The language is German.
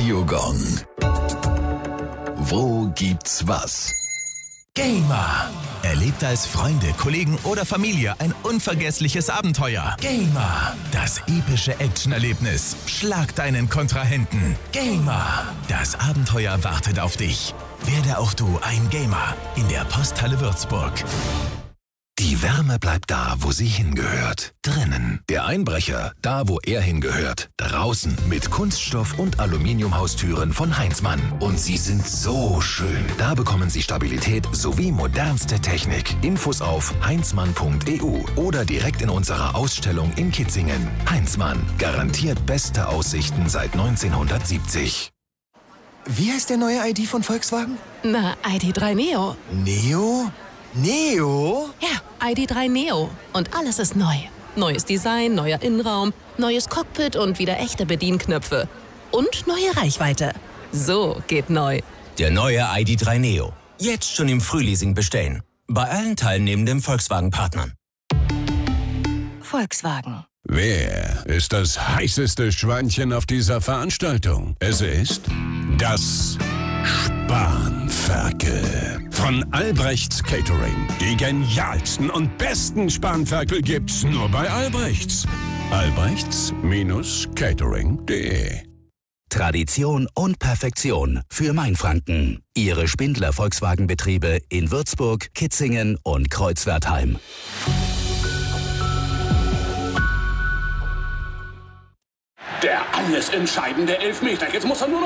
Radiogong. Wo gibt's was? Gamer. Erlebt als Freunde, Kollegen oder Familie ein unvergessliches Abenteuer. Gamer. Das epische Actionerlebnis. Schlag deinen Kontrahenten. Gamer. Das Abenteuer wartet auf dich. Werde auch du ein Gamer in der Posthalle Würzburg. Die Wärme bleibt da, wo sie hingehört. Drinnen. Der Einbrecher, da wo er hingehört. Draußen mit Kunststoff- und Aluminiumhaustüren von Heinzmann. Und sie sind so schön. Da bekommen Sie Stabilität sowie modernste Technik. Infos auf heinzmann.eu oder direkt in unserer Ausstellung in Kitzingen. Heinzmann. Garantiert beste Aussichten seit 1970. Wie heißt der neue ID von Volkswagen? Na, ID.3 Neo. Neo? Neo? Ja, ID.3 Neo. Und alles ist neu. Neues Design, neuer Innenraum, neues Cockpit und wieder echte Bedienknöpfe. Und neue Reichweite. So geht neu. Der neue ID.3 Neo. Jetzt schon im Frühleasing bestellen. Bei allen teilnehmenden Volkswagen-Partnern. Volkswagen. Wer ist das heißeste Schweinchen auf dieser Veranstaltung? Es ist das Spanferkel von Albrechts Catering. Die genialsten und besten Spanferkel gibt's nur bei Albrechts. Albrechts-catering.de. Tradition und Perfektion für Mainfranken. Ihre Spindler Volkswagen-Betriebe in Würzburg, Kitzingen und Kreuzwertheim. Der alles entscheidende Elfmeter. Jetzt muss er nur noch